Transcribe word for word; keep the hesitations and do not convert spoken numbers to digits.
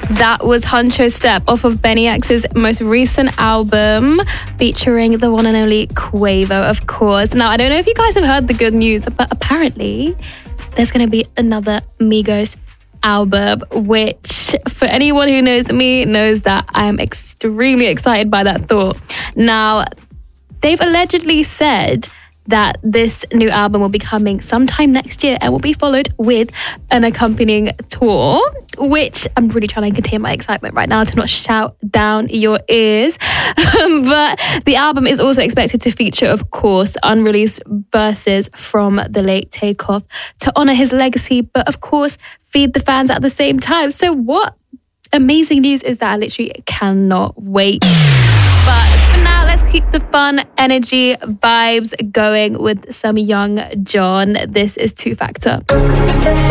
That was Huncho Step off of Benny X's most recent album featuring the one and only Quavo, of course. Now, I don't know if you guys have heard the good news, but apparently there's going to be another Migos album, which for anyone who knows me knows that I'm extremely excited by that thought. Now, they've allegedly said that this new album will be coming sometime next year and will be followed with an accompanying tour, which I'm really trying to contain my excitement right now to not shout down your ears. But the album is also expected to feature, of course, unreleased verses from the late Takeoff to honor his legacy, but of course, feed the fans at the same time. So what amazing news is that? I literally cannot wait. But for now, let's keep the fun, energy, vibes going with some Young John. This is Two Factor.